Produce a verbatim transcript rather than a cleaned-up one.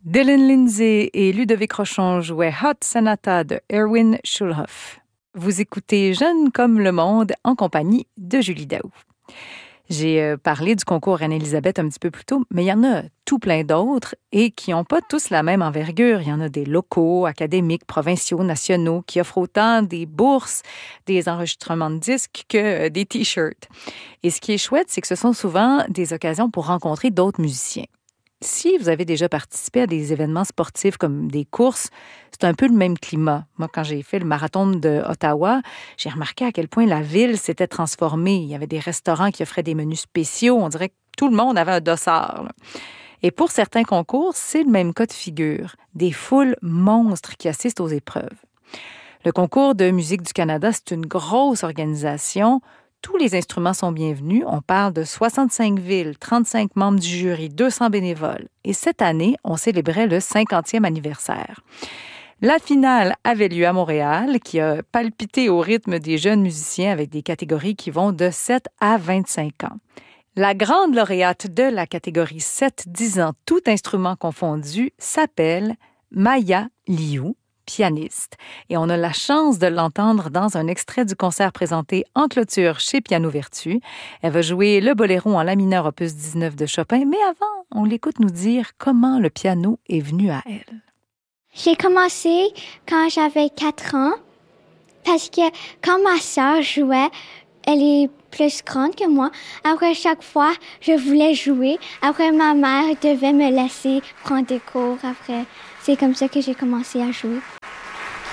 Dylan Lindsay et Ludovic Rochon jouaient Hot Sonata de Erwin Schulhoff. Vous écoutez Jeune comme le monde en compagnie de Julie Daou. J'ai euh, parlé du concours Reine-Élisabeth un petit peu plus tôt, mais il y en a tout plein d'autres et qui n'ont pas tous la même envergure. Il y en a des locaux, académiques, provinciaux, nationaux, qui offrent autant des bourses, des enregistrements de disques que euh, des T-shirts. Et ce qui est chouette, c'est que ce sont souvent des occasions pour rencontrer d'autres musiciens. Si vous avez déjà participé à des événements sportifs comme des courses, c'est un peu le même climat. Moi, quand j'ai fait le marathon de Ottawa, j'ai remarqué à quel point la ville s'était transformée. Il y avait des restaurants qui offraient des menus spéciaux. On dirait que tout le monde avait un dossard, là. Et pour certains concours, c'est le même cas de figure. Des foules monstres qui assistent aux épreuves. Le concours de musique du Canada, c'est une grosse organisation. Tous les instruments sont bienvenus. On parle de soixante-cinq villes, trente-cinq membres du jury, deux cents bénévoles. Et cette année, on célébrait le cinquantième anniversaire. La finale avait lieu à Montréal, qui a palpité au rythme des jeunes musiciens avec des catégories qui vont de sept à vingt-cinq ans. La grande lauréate de la catégorie sept à dix ans, tout instrument confondu, s'appelle Maya Liu, pianiste. Et on a la chance de l'entendre dans un extrait du concert présenté en clôture chez Piano Vertu. Elle va jouer le boléro en la mineur opus dix-neuf de Chopin, mais avant, on l'écoute nous dire comment le piano est venu à elle. J'ai commencé quand j'avais quatre ans, parce que quand ma sœur jouait, elle est plus grande que moi. Après, chaque fois, je voulais jouer. Après, ma mère devait me laisser prendre des cours. Après, c'est comme ça que j'ai commencé à jouer.